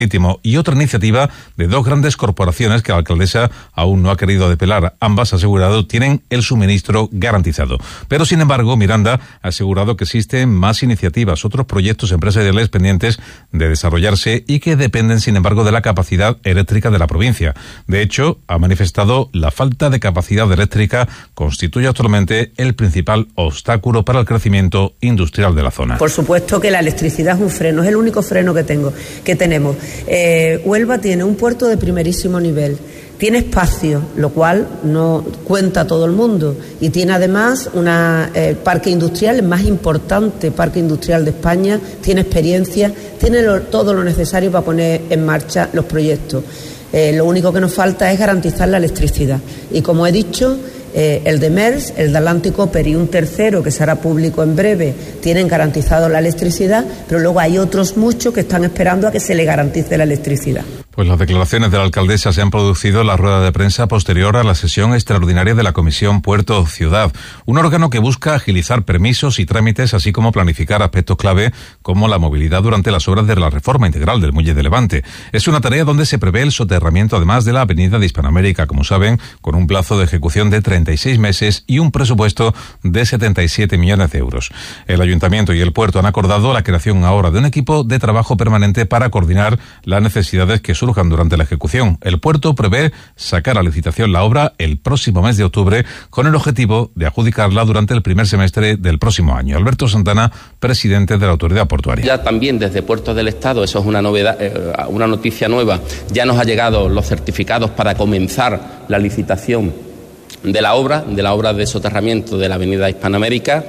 Marítimo, y otra iniciativa de dos grandes corporaciones que la alcaldesa aún no ha querido depelar. Ambas, ha asegurado, tienen el suministro garantizado. Pero, sin embargo, Miranda ha asegurado que existen más iniciativas, otros proyectos empresariales pendientes de desarrollarse y que dependen, sin embargo, de la capacidad eléctrica de la provincia. De hecho, ha manifestado la falta de capacidad eléctrica constituye actualmente el principal obstáculo para el crecimiento industrial de la zona. Por supuesto que la electricidad es un freno, es el único freno que tenemos. Huelva tiene un puerto de primerísimo nivel, tiene espacio, lo cual no cuenta todo el mundo, y tiene además un parque industrial, el más importante parque industrial de España, tiene experiencia, tiene todo lo necesario para poner en marcha los proyectos. Lo único que nos falta es garantizar la electricidad. Y como he dicho, el de MERS, el de Atlantic Copper y un tercero que será público en breve tienen garantizado la electricidad, pero luego hay otros muchos que están esperando a que se le garantice la electricidad. Pues las declaraciones de la alcaldesa se han producido en la rueda de prensa posterior a la sesión extraordinaria de la Comisión Puerto Ciudad, un órgano que busca agilizar permisos y trámites, así como planificar aspectos clave como la movilidad durante las obras de la reforma integral del Muelle de Levante. Es una tarea donde se prevé el soterramiento, además de la avenida de Hispanoamérica, como saben, con un plazo de ejecución de 36 meses y un presupuesto de 77 millones de euros. El Ayuntamiento y el puerto han acordado la creación ahora de un equipo de trabajo permanente para coordinar las necesidades que surjan durante la ejecución. El puerto prevé sacar a licitación la obra el próximo mes de octubre con el objetivo de adjudicarla durante el primer semestre del próximo año. Alberto Santana, presidente de la Autoridad Portuaria. Ya también desde Puertos del Estado, eso es una novedad, una noticia nueva, ya nos ha llegado los certificados para comenzar la licitación de la obra de soterramiento de la avenida Hispanoamérica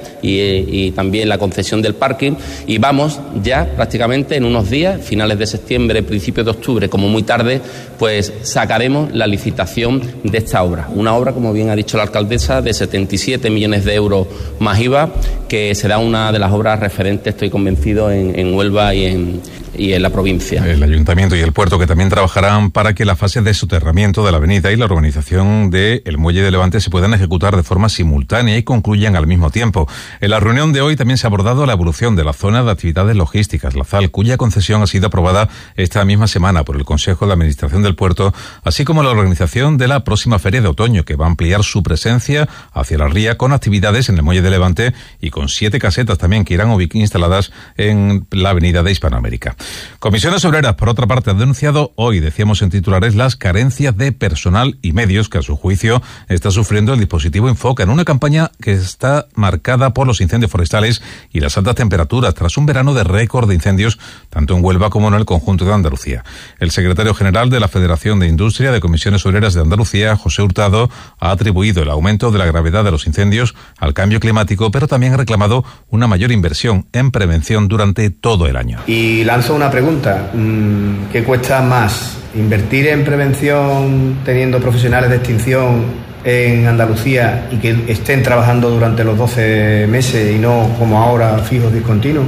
y también la concesión del parking, y vamos ya prácticamente en unos días, finales de septiembre, principios de octubre, como muy tarde, pues sacaremos la licitación de esta obra. Una obra, como bien ha dicho la alcaldesa, de 77 millones de euros más IVA, que será una de las obras referentes, estoy convencido, en Huelva y en la provincia. El Ayuntamiento y el puerto, que también trabajarán para que la fase de soterramiento de la avenida y la urbanización del Muelle de Levante se puedan ejecutar de forma simultánea y concluyan al mismo tiempo. En la reunión de hoy también se ha abordado la evolución de la zona de actividades logísticas, la ZAL, cuya concesión ha sido aprobada esta misma semana por el Consejo de Administración del puerto, así como la organización de la próxima Feria de Otoño, que va a ampliar su presencia hacia la ría con actividades en el Muelle de Levante y con 7 casetas también que irán instaladas en la avenida de Hispanoamérica. Comisiones Obreras, por otra parte, ha denunciado hoy, decíamos en titulares, las carencias de personal y medios que a su juicio está sufriendo el dispositivo Infoca en una campaña que está marcada por los incendios forestales y las altas temperaturas tras un verano de récord de incendios tanto en Huelva como en el conjunto de Andalucía. El secretario general de la Federación de Industria de Comisiones Obreras de Andalucía, José Hurtado, ha atribuido el aumento de la gravedad de los incendios al cambio climático, pero también ha reclamado una mayor inversión en prevención durante todo el año. Y lanzo una pregunta, ¿qué cuesta más? ¿Invertir en prevención teniendo profesionales de extinción en Andalucía y que estén trabajando durante los 12 meses y no como ahora fijos discontinuos?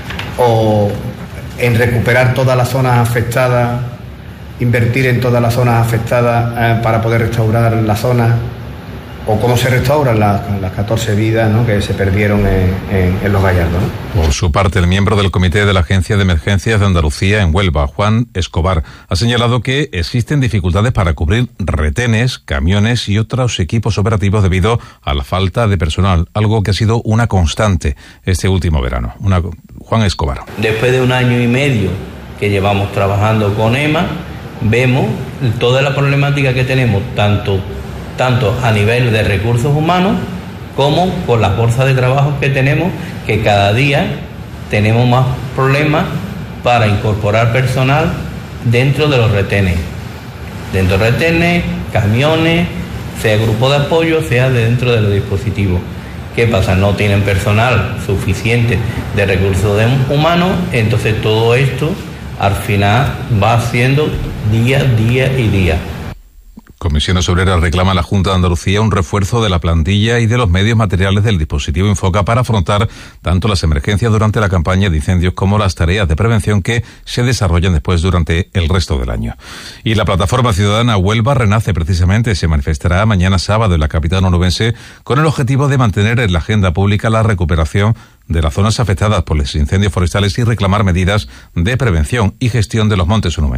¿O en recuperar todas las zonas afectadas, invertir en todas las zonas afectadas para poder restaurar la zona? ¿O cómo se restauran las 14 vidas, ¿no?, que se perdieron en Los Gallardos, ¿no? Por su parte, el miembro del Comité de la Agencia de Emergencias de Andalucía en Huelva, Juan Escobar, ha señalado que existen dificultades para cubrir retenes, camiones y otros equipos operativos debido a la falta de personal, algo que ha sido una constante este último verano. Juan Escobar. Después de 1 año y medio que llevamos trabajando con EMA, vemos toda la problemática que tenemos, tanto a nivel de recursos humanos como con las bolsas de trabajo que tenemos, que cada día tenemos más problemas para incorporar personal dentro de los retenes. Dentro de retenes, camiones, sea grupo de apoyo, sea dentro de los dispositivos. ¿Qué pasa? No tienen personal suficiente de recursos humanos, entonces todo esto al final va haciendo día y día. Comisiones Obreras reclama a la Junta de Andalucía un refuerzo de la plantilla y de los medios materiales del dispositivo Infoca para afrontar tanto las emergencias durante la campaña de incendios como las tareas de prevención que se desarrollan después durante el resto del año. Y la plataforma ciudadana Huelva Renace precisamente se manifestará mañana sábado en la capital onubense con el objetivo de mantener en la agenda pública la recuperación de las zonas afectadas por los incendios forestales y reclamar medidas de prevención y gestión de los montes húmedos.